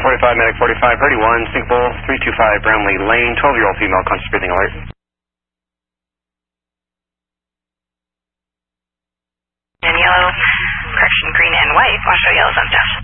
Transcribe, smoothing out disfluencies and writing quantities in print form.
1045, medic 45, Purdy 1, Sinkable 325, Brownlee Lane, 12-year-old female, conscious breathing alert. And yellow, correction, green and white, watch out, yellow, sun's down.